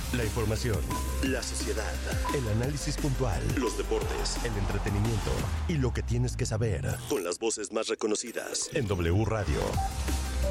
La información, la sociedad, el análisis puntual, los deportes, el entretenimiento y lo que tienes que saber con las voces más reconocidas en W Radio.